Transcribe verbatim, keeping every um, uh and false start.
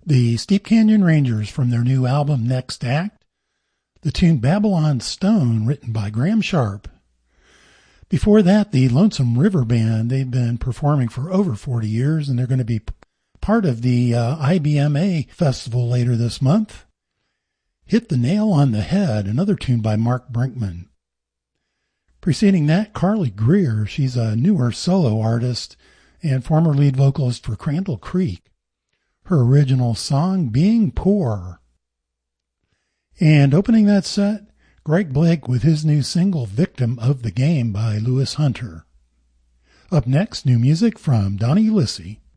The Steep Canyon Rangers from their new album Next Act, the tune Babylon Stone, written by Graham Sharp. Before that, the Lonesome River Band. They've been performing for over forty years, and they're going to be part of the uh, I B M A festival later this month. Hit the Nail on the Head, another tune by Mark Brinkman. Preceding that, Carly Greer. She's a newer solo artist and former lead vocalist for Crandall Creek. Her original song, Being Poor. And opening that set, Greg Blake with his new single, Victim of the Game by Lewis Hunter. Up next, new music from Donnie Ulisse.